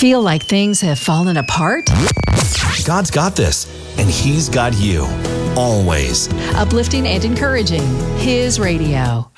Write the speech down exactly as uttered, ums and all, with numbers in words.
Feel like things have fallen apart? God's got this, and He's got you. Always. Uplifting and encouraging. His radio.